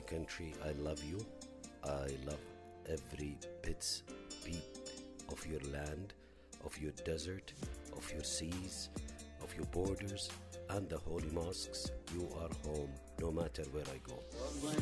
country, I love you. I love every beat of your land, of your desert, of your seas, of your borders, and the holy mosques. You are home, no matter where I go.